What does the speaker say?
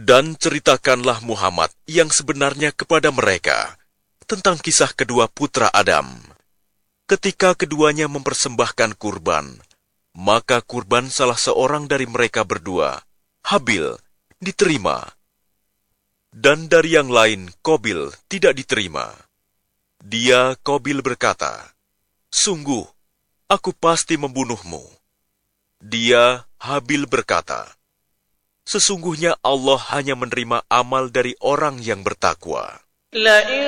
Dan ceritakanlah Muhammad yang sebenarnya kepada mereka tentang kisah kedua putra Adam. Ketika keduanya mempersembahkan kurban, maka kurban salah seorang dari mereka berdua, Habil, diterima. Dan dari yang lain, Qabil, tidak diterima. Dia, Qabil, berkata, "Sungguh, aku pasti membunuhmu." Dia, Habil, berkata, "Sesungguhnya Allah hanya menerima amal dari orang yang bertakwa."